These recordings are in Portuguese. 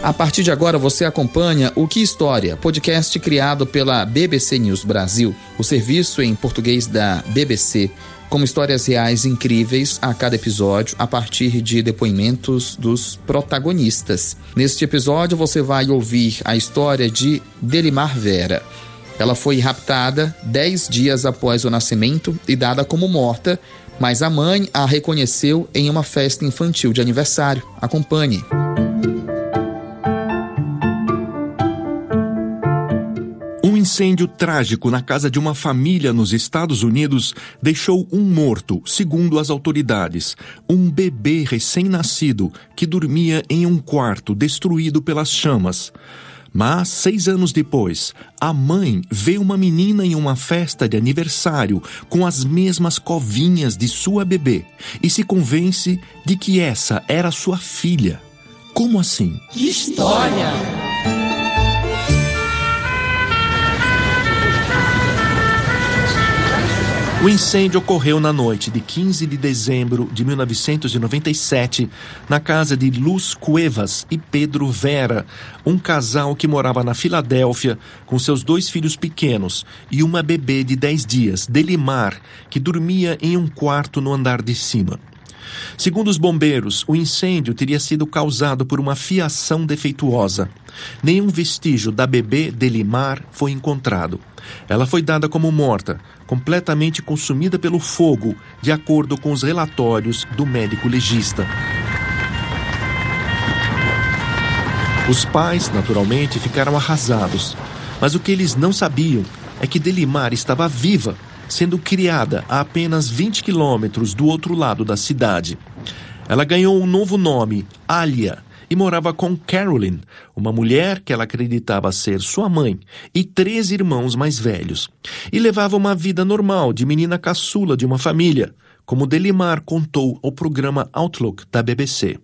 A partir de agora você acompanha o Que História, podcast criado pela BBC News Brasil, o serviço em português da BBC, com histórias reais incríveis a cada episódio, a partir de depoimentos dos protagonistas. Neste episódio você vai ouvir a história de Delimar Vera. Ela foi raptada 10 dias após o nascimento e dada como morta, mas a mãe a reconheceu em uma festa infantil de aniversário. Acompanhe. Um incêndio trágico na casa de uma família nos Estados Unidos deixou um morto, segundo as autoridades. Um bebê recém-nascido que dormia em um quarto destruído pelas chamas. Mas, 6 anos depois, a mãe vê uma menina em uma festa de aniversário com as mesmas covinhas de sua bebê e se convence de que essa era sua filha. Como assim? Que história! O incêndio ocorreu na noite de 15 de dezembro de 1997, na casa de Luz Cuevas e Pedro Vera, um casal que morava na Filadélfia com seus 2 filhos pequenos e uma bebê de 10 dias, Delimar, que dormia em um quarto no andar de cima. Segundo os bombeiros, o incêndio teria sido causado por uma fiação defeituosa. Nenhum vestígio da bebê Delimar foi encontrado. Ela foi dada como morta, completamente consumida pelo fogo, de acordo com os relatórios do médico legista. Os pais, naturalmente, ficaram arrasados. Mas o que eles não sabiam é que Delimar estava viva, sendo criada a apenas 20 quilômetros do outro lado da cidade. Ela ganhou um novo nome, Alia, e morava com Carolyn, uma mulher que ela acreditava ser sua mãe, e 3 irmãos mais velhos. E levava uma vida normal de menina caçula de uma família, como Delimar contou ao programa Outlook da BBC.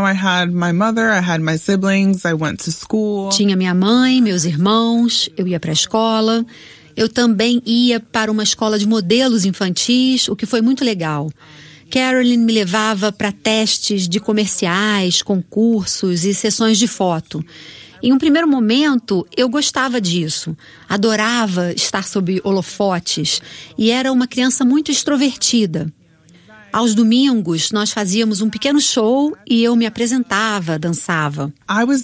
Tinha minha mãe, meus irmãos, eu ia para a escola. Eu também ia para uma escola de modelos infantis, o que foi muito legal. Carolyn me levava para testes de comerciais, concursos e sessões de foto. Em um primeiro momento, eu gostava disso. Adorava estar sob holofotes e era uma criança muito extrovertida. Aos domingos, nós fazíamos um pequeno show e eu me apresentava, dançava.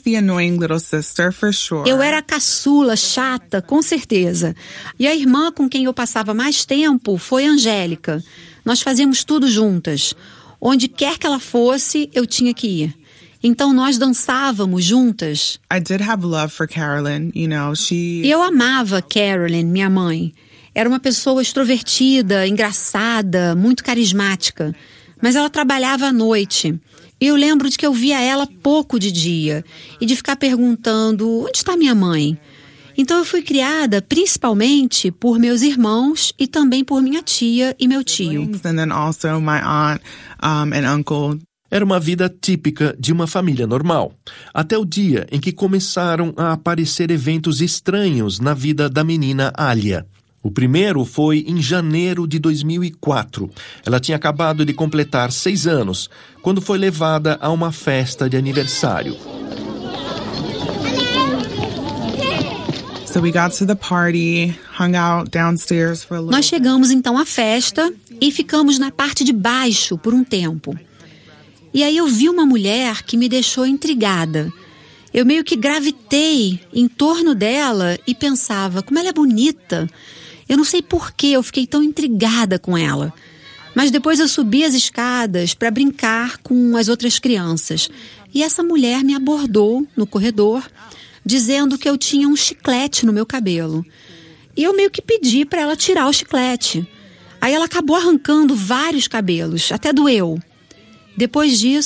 Eu era a caçula, chata, com certeza. E a irmã com quem eu passava mais tempo foi a Angélica. Nós fazíamos tudo juntas. Onde quer que ela fosse, eu tinha que ir. Então nós dançávamos juntas. E eu amava Carolyn, minha mãe. Era uma pessoa extrovertida, engraçada, muito carismática. Mas ela trabalhava à noite. E eu lembro de que eu via ela pouco de dia. E de ficar perguntando, onde está minha mãe? Então eu fui criada principalmente por meus irmãos e também por minha tia e meu tio. Era uma vida típica de uma família normal, até o dia em que começaram a aparecer eventos estranhos na vida da menina Alia. O primeiro foi em janeiro de 2004. Ela tinha acabado de completar 6 anos, quando foi levada a uma festa de aniversário. Nós chegamos então à festa e ficamos na parte de baixo por um tempo. E aí eu vi uma mulher que me deixou intrigada. Eu meio que gravitei em torno dela e pensava, como ela é bonita. Eu não sei por que eu fiquei tão intrigada com ela. Mas depois eu subi as escadas para brincar com as outras crianças. E essa mulher me abordou no corredor, dizendo que eu tinha um chiclete no meu cabelo. E eu meio que pedi para ela tirar o chiclete. Aí ela acabou arrancando vários cabelos, até doeu. Depois disso,